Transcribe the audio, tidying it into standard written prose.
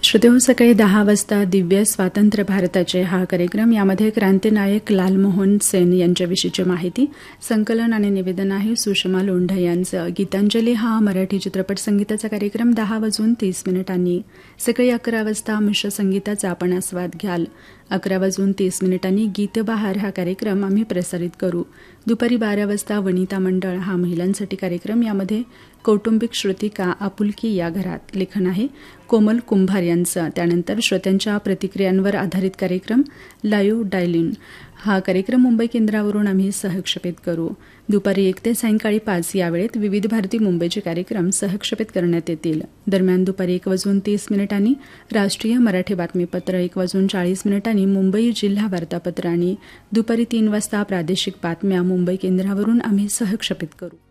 श्रोतेहो, सकाळी 10 वाजता दिव्य स्वातंत्र्य भारताचे हा कार्यक्रम. यामध्ये क्रांतिनायक लालमोहन सेन यांच्याविषयीची माहिती, संकलन आणि निवेदन आहे सुषमा लोंढे यांचं. गीतांजली हा मराठी चित्रपट संगीताचा कार्यक्रम 10:30 सकाळी 11 वाजता मिश्र संगीताचा आपण आस्वाद घ्याल. 11:30 गीतबहार हा कार्यक्रम आम्ही प्रसारित करू. दुपारी 12 वाजता वनिता मंडळ हा महिलांसाठी कार्यक्रम. यामध्ये कौटुंबिक श्रुतिका आपुलकी या घरात लेखन आहे कोमल कुंभार यांचं. त्यानंतर श्रोत्यांच्या प्रतिक्रियांवर आधारित कार्यक्रम लाईव्ह डायलिन हा कार्यक्रम मुंबई केंद्रावरून आम्ही सहक्षेपित करू. दुपारी 1 ते सायंकाळी 5 या वेळेत विविध भारती मुंबईचे कार्यक्रम सहक्षेपित करण्यात येतील. दरम्यान दुपारी 1:30 राष्ट्रीय मराठी बातमीपत्र, 1:40 मुंबई जिल्हा वार्तापत्र आणि दुपारी 3 वाजता प्रादेशिक बातम्या मुंबई केंद्रावरून आम्ही सहक्षेपित करू.